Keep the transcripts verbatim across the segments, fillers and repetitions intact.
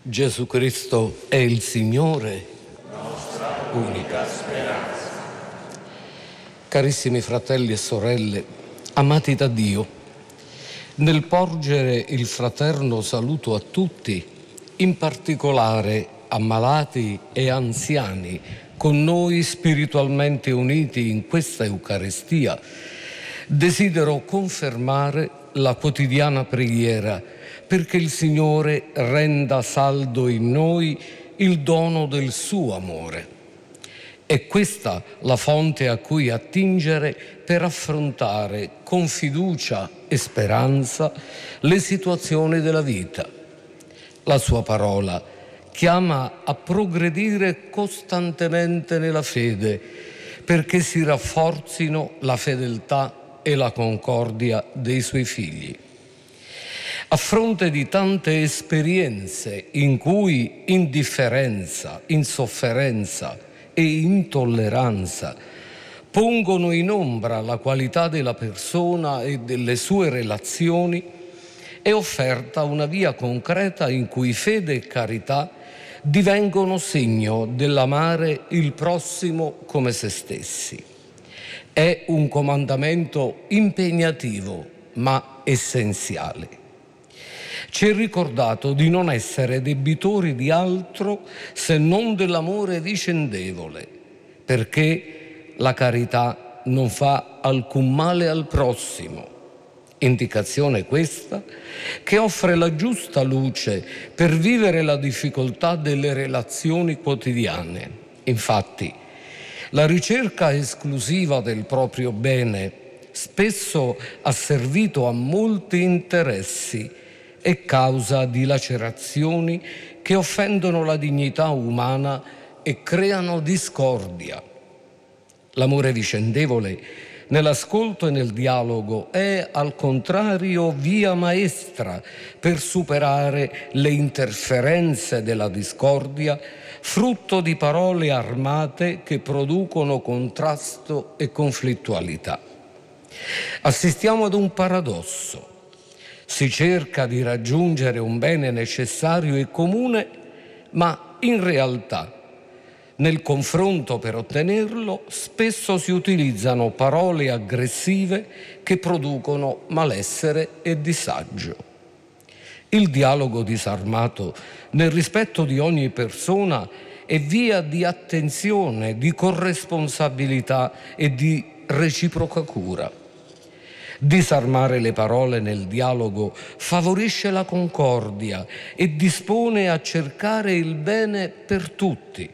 Gesù Cristo è il Signore, nostra unica speranza. Carissimi fratelli e sorelle, amati da Dio, nel porgere il fraterno saluto a tutti, in particolare a malati e anziani, con noi spiritualmente uniti in questa Eucaristia, desidero confermare la quotidiana preghiera perché il Signore renda saldo in noi il dono del suo amore. È questa la fonte a cui attingere per affrontare con fiducia e speranza le situazioni della vita. La sua parola chiama a progredire costantemente nella fede perché si rafforzino la fedeltà e la concordia dei suoi figli. A fronte di tante esperienze in cui indifferenza, insofferenza e intolleranza pongono in ombra la qualità della persona e delle sue relazioni, è offerta una via concreta in cui fede e carità divengono segno dell'amare il prossimo come se stessi. È un comandamento impegnativo ma essenziale. Ci è ricordato di non essere debitori di altro se non dell'amore vicendevole, perché la carità non fa alcun male al prossimo. Indicazione questa che offre la giusta luce per vivere la difficoltà delle relazioni quotidiane. Infatti, la ricerca esclusiva del proprio bene spesso ha servito a molti interessi è causa di lacerazioni che offendono la dignità umana e creano discordia. L'amore vicendevole nell'ascolto e nel dialogo è al contrario via maestra per superare le interferenze della discordia, frutto di parole armate che producono contrasto e conflittualità. Assistiamo ad un paradosso. Si cerca di raggiungere un bene necessario e comune, ma in realtà, nel confronto per ottenerlo, spesso si utilizzano parole aggressive che producono malessere e disagio. Il dialogo disarmato, nel rispetto di ogni persona, è via di attenzione, di corresponsabilità e di reciproca cura. Disarmare le parole nel dialogo favorisce la concordia e dispone a cercare il bene per tutti.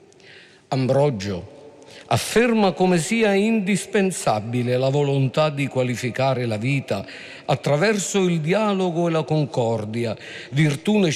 Ambrogio afferma come sia indispensabile la volontà di qualificare la vita attraverso il dialogo e la concordia, virtù necessaria